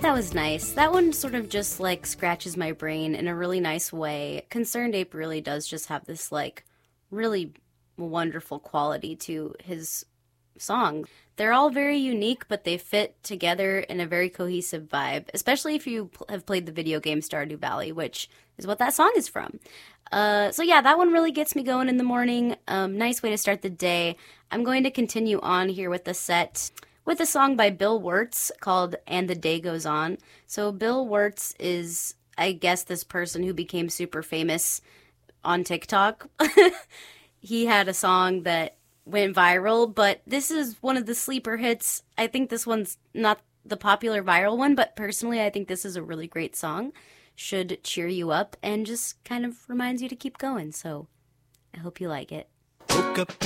That was nice. That one sort of just, like, scratches my brain in a really nice way. Concerned Ape really does just have this, like, really wonderful quality to his song. They're all very unique, but they fit together in a very cohesive vibe, especially if you have played the video game Stardew Valley, which is what that song is from. So yeah, that one really gets me going in the morning. Nice way to start the day. I'm going to continue on here with the set with a song by Bill Wirtz called And the Day Goes On. So Bill Wirtz is, I guess, this person who became super famous on TikTok. He had a song that went viral, but this is one of the sleeper hits. I think this one's not the popular viral one, but personally I think this is a really great song. Should cheer you up and just kind of reminds you to keep going. So I hope you like it. Woke up